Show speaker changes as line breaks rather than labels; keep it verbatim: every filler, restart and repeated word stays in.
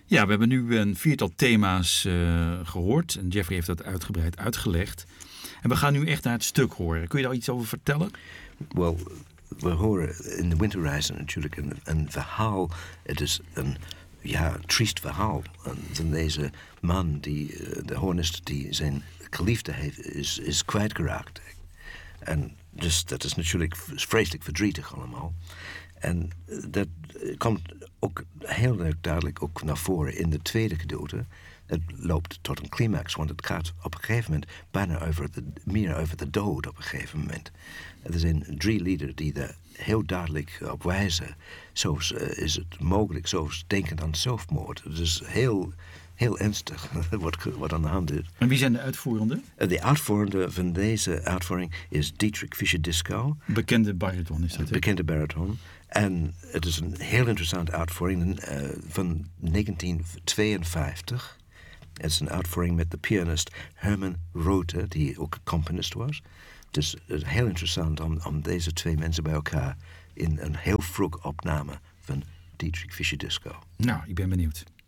Ja, we hebben nu een viertal thema's uh, gehoord. En Jeffrey heeft dat uitgebreid uitgelegd. En we gaan nu echt naar het stuk horen. Kun je daar iets over vertellen?
Wel, we horen in The Winter Horizon natuurlijk een, een verhaal. Het is een ja, triest verhaal van deze man, die, de hornist, die zijn geliefde heeft, is, is kwijtgeraakt. En dus dat is natuurlijk vreselijk verdrietig allemaal. En dat komt ook heel erg duidelijk ook naar voren in de tweede gedeelte. Het loopt tot een climax, want het gaat op een gegeven moment bijna over de, meer over de dood op een gegeven moment. Er zijn drie liederen die daar heel duidelijk op wijzen. Zo uh, is het mogelijk, zo denken aan zelfmoord. Het is heel, heel ernstig wat, wat aan de hand is.
En wie zijn de uitvoerenden?
De uitvoerende van deze uitvoering is Dietrich Fischer-Dieskau.
Bekende bariton is dat, hè?
Bekende bariton. En het is een heel interessante uitvoering uh, van negentien tweeënvijftig. Het is een uitvoering met de pianist Herman Rothe, die ook componist was. Dus het is heel interessant om, om deze twee mensen bij elkaar in een heel vroeg opname van Dietrich Fischer-Dieskau.
Nou, ik ben benieuwd.